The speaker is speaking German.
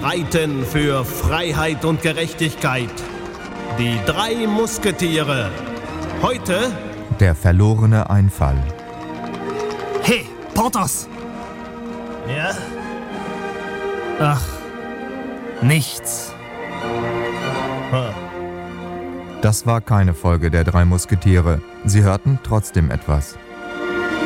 reiten für Freiheit und Gerechtigkeit. Die 3 Musketiere. Heute der verlorene Einfall. Hey, Porthos! Ja? Ach, nichts. Das war keine Folge der 3 Musketiere. Sie hörten trotzdem etwas.